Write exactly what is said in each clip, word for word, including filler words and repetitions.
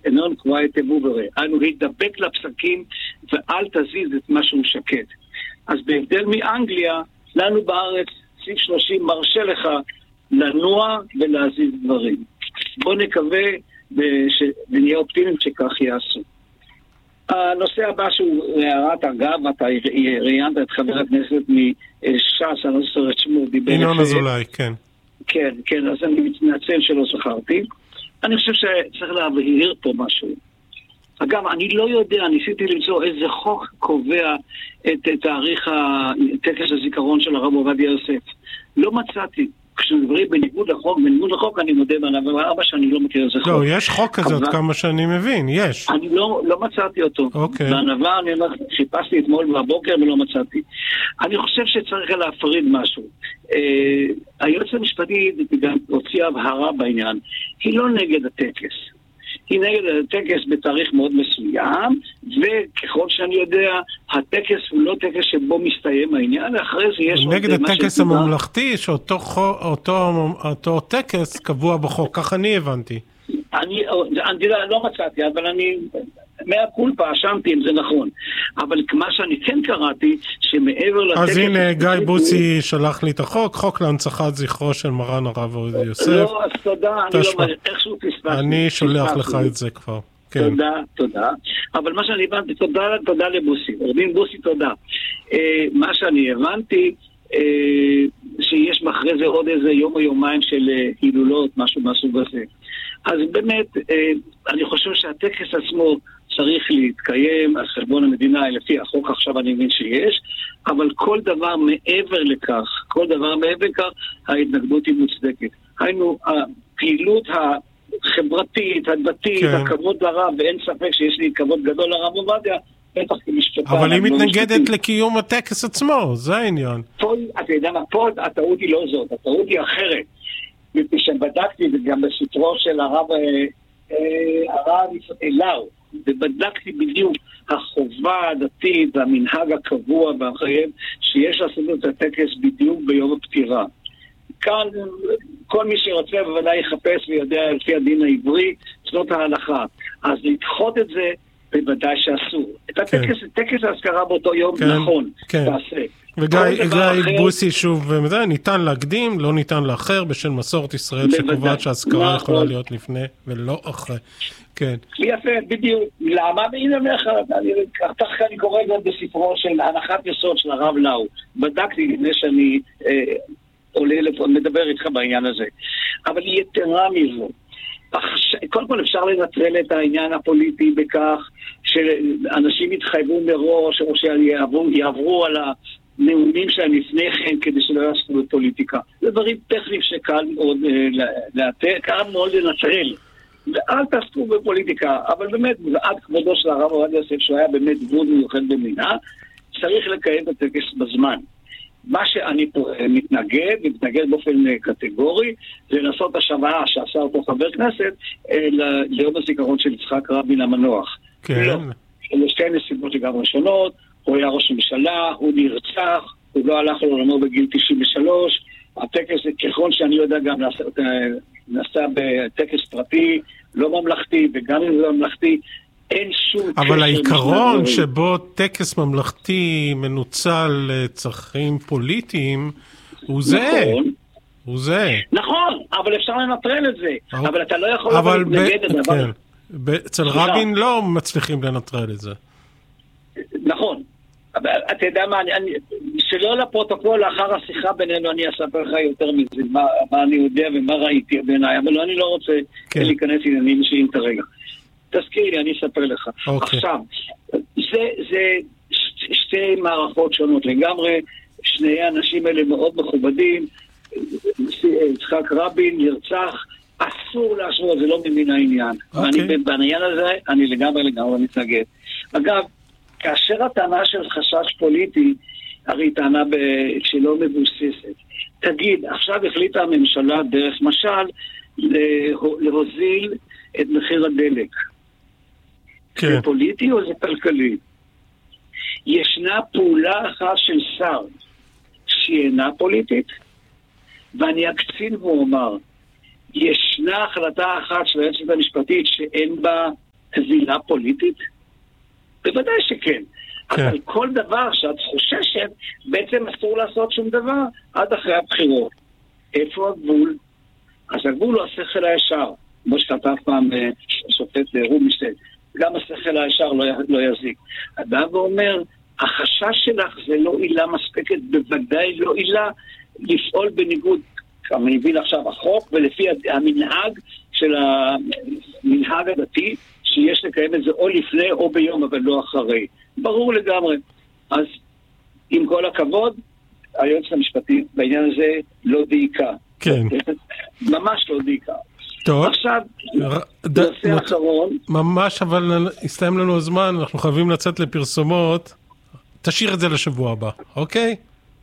אינון קרואי תבוברי. אנו להידבק לפסקים ואל תזיז את מה שהוא שקט. אז בהבדל מאנגליה, לנו בארץ, סעיף שלושים מרשה לך לנוע ולהזיז דברים. בוא נקווה ונהיה אופטימיים שכך יעשו. הנושא הבא שהוא הערת אגב, אתה ראיינת את חבר הכנסת מש"ס, אני לא זוכר את שמו, ינון אזולאי, כן. כן, כן, אז אני מתנצל שלא זכרתי. אני חושב שצריך להבהיר פה משהו. אגב, אני לא יודע, ניסיתי למצוא איזה חוק קובע את תאריך טקס הזיכרון של הרב עובדיה יוסף. לא מצאתי. כשדברים בניגוד לחוק, בניגוד לחוק אני מודה אבל ארבע שאני לא מכיר איזה חוק. לא, יש חוק כזאת אבל... כמה שאני מבין, יש. אני לא, לא מצאתי אותו. אוקיי. בענווה אני חיפשתי אתמול בבוקר ולא מצאתי. אני חושב שצריך להפריד משהו. אה, היועץ המשפטי גם הוציא הבהרה בעניין. היא לא נגד הטקס. היא נגד הטקס בתאריך מאוד מסוים, וככל שאני יודע, הטקס הוא לא טקס שבו מסתיים העניין, אחרי זה יש... נגד הטקס הממלכתי, שאותו אותו, אותו טקס קבוע בחוק, כך אני הבנתי. אני, אני לא מצאתי, אבל אני... מהקולפה, אשמתי אם זה נכון. אבל מה שאני כן קראתי, שמעבר לטקס... אז הנה, גיא בוסי שלח לי את החוק, חוק להנצחת זכרו של מרן הרב עובדיה יוסף. לא, אז תודה, אני לא... איכשהו פספסתי. אני שולח לך את זה כבר. תודה, תודה. אבל מה שאני הבנתי, תודה, תודה לבוסי. עורך-דין בוסי, תודה. מה שאני הבנתי, שיש מאחרי זה עוד איזה יום או יומיים של הילולות, משהו מהסוג הזה. אז באמת, אני חושב שהטקס עצמו צריך להתקיים על חשבון המדינה, לפי החוק עכשיו אני מבין שיש, אבל כל דבר מעבר לכך, כל דבר מעבר לכך, ההתנגדות היא מוצדקת. היינו, הפעילות החברתית, הדתית, כן. הכבוד לרב, ואין ספק שיש לי כבוד גדול לרב עובדיה, בטח כמשפטן. אבל היא מתנגדת לקיום הטקס עצמו, זה העניין. פה, אתה יודע מה, פה הטעות היא לא זאת, הטעות היא אחרת. מפני שבדקתי, וגם בסתרו של הרב, הרב אלאו, ובדקתי בדיוק החובה הדתית והמנהג הקבוע והחייב שיש לעשות את הטקס בדיוק ביום הפטירה. כאן כל מי שרוצה בוודאי יחפש ויודע לפי הדין העברי, זאת ההלכה. אז לדחות את זה בוודאי שאסור. את הטקס, כן. טקס ההזכרה באותו יום, כן, נכון, כן. תעשה. וגיא בוסי שוב, ניתן להקדים, לא ניתן לאחר, בשל מסורת ישראל שקובעת שההזכרה יכולה להיות לפני ולא אחרי. כן. יפה, בדיוק. למה? והנה מאחר, כך אני קורא גם בספרו של הנחת יסוד של הרב לאו. בדקתי לפני שאני עולה לפעמים, מדבר איתך בעניין הזה. אבל יתרה מזו. קודם כל אפשר לנטרל את העניין הפוליטי בכך שאנשים יתחייבו מראש או שיעברו על הנאומים שלהם לפני כן כדי שלא יעשו בפוליטיקה. זה דברים טכניים שקל מאוד לאתר, קל מאוד לנטרל. ואל תעסקו בפוליטיקה, אבל באמת, עד כבודו של הרב עובדיה יוסף, שהוא היה באמת דמות מיוחד במינה, צריך לקיים את הטקס בזמן. מה שאני מתנגד, מתנגד באופן קטגורי, זה לעשות השוואה שעשה אותו חבר כנסת ליום הזיכרון של יצחק רבין המנוח. כן. לא. אלה שתי נסיבות שגם ראשונות, הוא היה ראש הממשלה, הוא נרצח, הוא לא הלך לעולמו בגיל תשעים ושלוש, הטקס, ככל שאני יודע גם נעשה בטקס פרטי, לא ממלכתי, וגם אם זה ממלכתי, אין שום... אבל העיקרון שבו טקס ממלכתי מנוצל לצרכים פוליטיים, הוא זה. נכון. הוא זה. נכון, אבל אפשר לנטרל את זה. אבל אתה לא יכול להתנגד את זה. כן. אצל רבין לא מצליחים לנטרל את זה. נכון. אבל אתה יודע מה, שלא לפרוטוקול לאחר השיחה בינינו אני אספר לך יותר מזה, מה אני יודע ומה ראיתי בעיניי, אבל אני לא רוצה להיכנס לעניינים אישיים כרגע. תזכיר לי, אני אספר לך. עכשיו, זה, זה שתי מערכות שונות לגמרי, שני האנשים האלה מאוד מכובדים, יצחק רבין נרצח, אסור לאשרו, זה לא ממין העניין. ואני בעניין הזה, אני לגמרי לגמרי מתנגד. אגב, כאשר הטענה של חשש פוליטי, הרי טענה שלא מבוססת. תגיד, עכשיו החליטה הממשלה דרך משל להוזיל את מחיר הדלק. כן. זה פוליטי או זה כלכלי? ישנה פעולה אחת של שר שהיא אינה פוליטית, ואני אקצין ואומר, ישנה החלטה אחת של היועצת המשפטית שאין בה קבילה פוליטית? בוודאי שכן. כן. אבל כל דבר שאת חוששת, בעצם אסור לעשות שום דבר עד אחרי הבחירות. איפה הגבול? אז הגבול הוא השכל הישר. כמו שכתב פעם שופט רובינשטיין, גם השכל הישר לא, לא יזיק. אדם ואומר, החשש שלך זה לא עילה מספקת, בוודאי לא עילה לפעול בניגוד, כמה הביא עכשיו החוק, ולפי המנהג של המנהג הדתי, שיש לקיים את זה או לפני או ביום, אבל לא אחרי. ברור לגמרי. אז עם כל הכבוד, היועצת המשפטית בעניין הזה לא דייקה. כן. ממש לא דייקה. טוב. עכשיו, ד... נושא נת... אחרון. ממש, אבל הסתיים לנו הזמן, אנחנו חייבים לצאת לפרסומות. תשאיר את זה לשבוע הבא, אוקיי?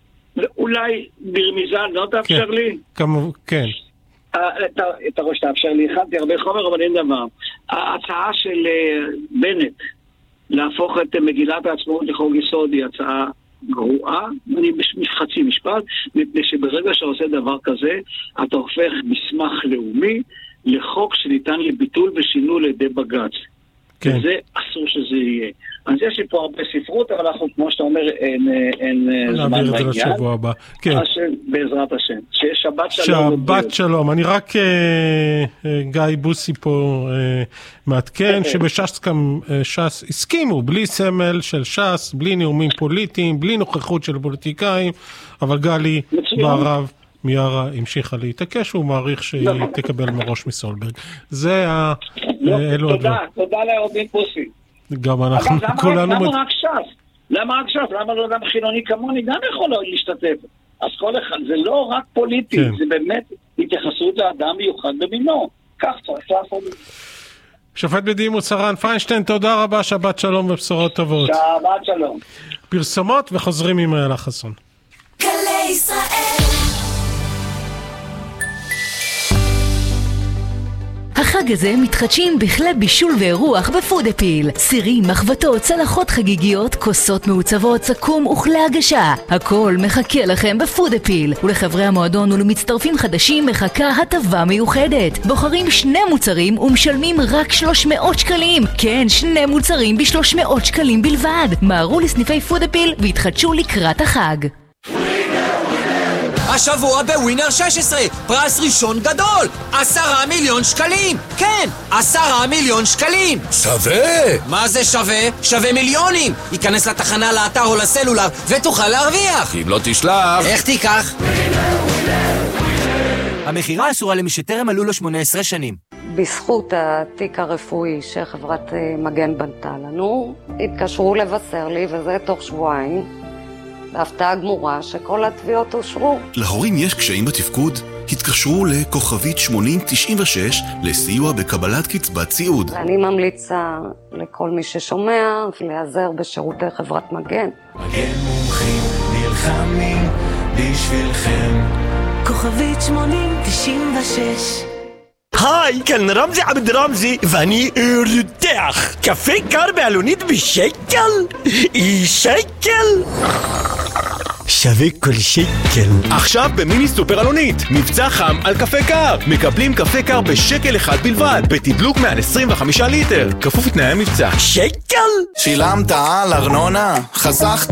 אולי ברמיזה לא תאפשר כן. לי? כמו, כן. אתה, אתה רואה שתאפשר לי, הכנתי הרבה חומר, אבל אין דבר. ההצעה של בנט להפוך את מגילת העצמאות לחוק יסוד היא הצעה גרועה, אני בחצי משפט, מפני שברגע שעושה דבר כזה, אתה הופך מסמך לאומי לחוק שניתן לביטול ושינוי לידי בג"ץ. כן. וזה אסור שזה יהיה. אז יש לי פה הרבה ספרות, אבל אנחנו, כמו שאתה אומר, אין, אין זמן לעניין. לעניין. לשבוע הבא. כן. השם, בעזרת השם. שיש שבת שלום. שבת שלום. אני רק, אה, אה, גיא בוסי פה אה, מעדכן, שבש"ס גם אה, ש"ס הסכימו, בלי סמל של ש"ס, בלי נאומים פוליטיים, בלי נוכחות של פוליטיקאים, אבל גלי בערב מיארה המשיכה להתעקש, הוא מעריך שהיא תקבל מראש מסולברג. זה ה... תודה, תודה לעורך בוסי. גם אנחנו כולנו... למה רק ש"ס? למה רק ש"ס? למה לא אדם חילוני כמוני גם יכול להשתתף? אז כל אחד, זה לא רק פוליטי, זה באמת התייחסות לאדם מיוחד במינו. כך צריך לעשות. שופט בדימוס הרן פיינשטיין, תודה רבה, שבת שלום ובשורות טובות. שבת שלום. פרסומות וחוזרים עם איילה חסון. גלי ישראל. החג הזה מתחדשים בכלי בישול ואירוח בפודאפיל. סירים, מחבטות, צלחות חגיגיות, כוסות מעוצבות, סכו"ם וכלי הגשה. הכל מחכה לכם בפודאפיל. ולחברי המועדון ולמצטרפים חדשים מחכה הטבה מיוחדת. בוחרים שני מוצרים ומשלמים רק שלוש מאות שקלים. כן, שני מוצרים ב-שלוש מאות שקלים בלבד. מהרו לסניפי פודאפיל והתחדשו לקראת החג. השבוע בווינר שש עשרה, פרס ראשון גדול, עשרה מיליון שקלים. כן, עשרה מיליון שקלים. שווה! מה זה שווה? שווה מיליונים. ייכנס לתחנה, לאתר או לסלולר ותוכל להרוויח. אם לא תשלח... איך תיקח? המחירה אסורה למי שטרם מלאו לו שמונה עשרה שנים. בזכות התיק הרפואי שחברת מגן בנתה לנו, התקשרו לבשר לי, וזה תוך שבועיים, בהפתעה גמורה שכל התביעות אושרו. להורים יש קשיים בתפקוד? התקשרו לכוכבית שמונים תשעים ושש לסיוע בקבלת קצבת סיעוד. אני ממליצה לכל מי ששומע להיעזר בשירותי חברת מגן. מגן מומחים נלחמים בשבילכם. כוכבית שמונים תשעים ושש. היי, כאן רמזי עבד רמזי, ואני רותח. קפה קר בעלונית בשקל? שקל? שווה כל שקל. עכשיו במיני סופר אלונית, מבצע חם על קפה קר. מקבלים קפה קר בשקל אחד בלבד, בתדלוק מעל עשרים וחמישה ליטר. כפוף לתנאי המבצע. שקל? שילמת על ארנונה? חסכת?